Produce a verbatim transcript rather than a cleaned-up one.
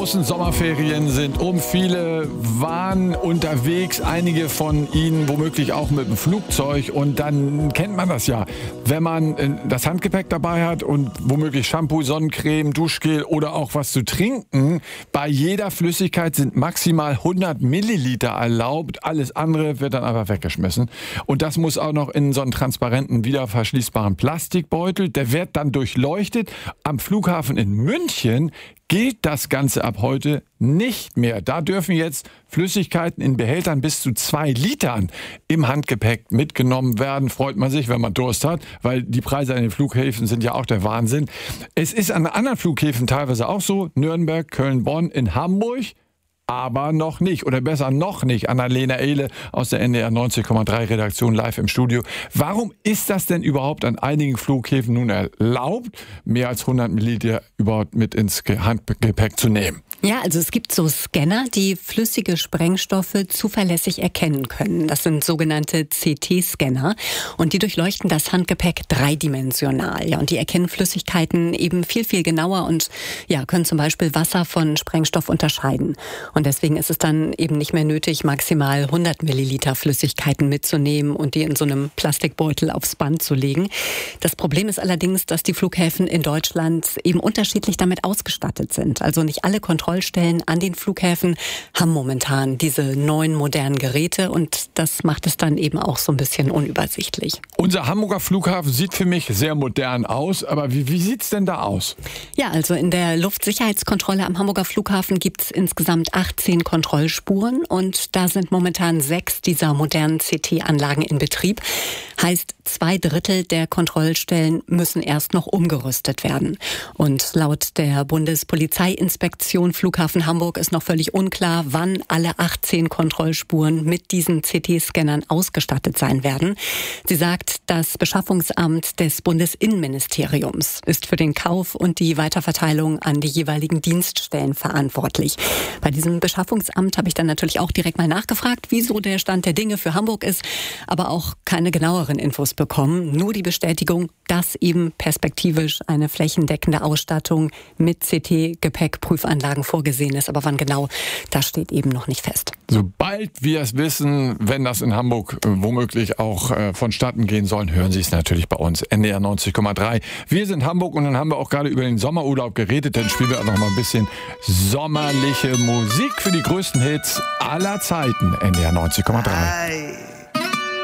draußen, Sommerferien sind um. Viele waren unterwegs, einige von ihnen womöglich auch mit dem Flugzeug. Und dann kennt man das ja, wenn man das Handgepäck dabei hat und womöglich Shampoo, Sonnencreme, Duschgel oder auch was zu trinken. Bei jeder Flüssigkeit sind maximal hundert Milliliter erlaubt. Alles andere wird dann einfach weggeschmissen. Und das muss auch noch in so einen transparenten, wiederverschließbaren Plastikbeutel. Der wird dann durchleuchtet. Am Flughafen in München gilt das Ganze ab heute nicht mehr. Da dürfen jetzt Flüssigkeiten in Behältern bis zu zwei Litern im Handgepäck mitgenommen werden. Freut man sich, wenn man Durst hat, weil die Preise an den Flughäfen sind ja auch der Wahnsinn. Es ist an anderen Flughäfen teilweise auch so. Nürnberg, Köln, Bonn, in Hamburg aber noch nicht, oder besser noch nicht. Annalena Ehle aus der N D R neunzig Komma drei Redaktion live im Studio. Warum ist das denn überhaupt an einigen Flughäfen nun erlaubt, mehr als hundert Milliliter überhaupt mit ins Handgepäck zu nehmen? Ja, also es gibt so Scanner, die flüssige Sprengstoffe zuverlässig erkennen können. Das sind sogenannte C T-Scanner und die durchleuchten das Handgepäck dreidimensional. Ja, und die erkennen Flüssigkeiten eben viel, viel genauer und ja, können zum Beispiel Wasser von Sprengstoff unterscheiden. Und deswegen ist es dann eben nicht mehr nötig, maximal hundert Milliliter Flüssigkeiten mitzunehmen und die in so einem Plastikbeutel aufs Band zu legen. Das Problem ist allerdings, dass die Flughäfen in Deutschland eben unterschiedlich damit ausgestattet sind. Also nicht alle Kontrollstellen an den Flughäfen haben momentan diese neuen modernen Geräte und das macht es dann eben auch so ein bisschen unübersichtlich. Unser Hamburger Flughafen sieht für mich sehr modern aus, aber wie, wie sieht es denn da aus? Ja, also in der Luftsicherheitskontrolle am Hamburger Flughafen gibt es insgesamt achtzehn Kontrollspuren und da sind momentan sechs dieser modernen C T-Anlagen in Betrieb. Heißt, zwei Drittel der Kontrollstellen müssen erst noch umgerüstet werden. Und laut der Bundespolizeiinspektion Flughafen Hamburg ist noch völlig unklar, wann alle achtzehn Kontrollspuren mit diesen C T-Scannern ausgestattet sein werden. Sie sagt, das Beschaffungsamt des Bundesinnenministeriums ist für den Kauf und die Weiterverteilung an die jeweiligen Dienststellen verantwortlich. Bei diesem Beschaffungsamt habe ich dann natürlich auch direkt mal nachgefragt, wieso der Stand der Dinge für Hamburg ist, aber auch keine genaueren Infos bekommen. Nur die Bestätigung, dass eben perspektivisch eine flächendeckende Ausstattung mit C T-Gepäckprüfanlagen vorgesehen ist. Aber wann genau, das steht eben noch nicht fest. Sobald wir es wissen, wenn das in Hamburg äh, womöglich auch äh, vonstatten gehen soll, hören Sie es natürlich bei uns. N D R neunzig Komma drei. Wir sind Hamburg und dann haben wir auch gerade über den Sommerurlaub geredet. Dann spielen wir auch noch mal ein bisschen sommerliche Musik für die größten Hits aller Zeiten. N D R neunzig Komma drei.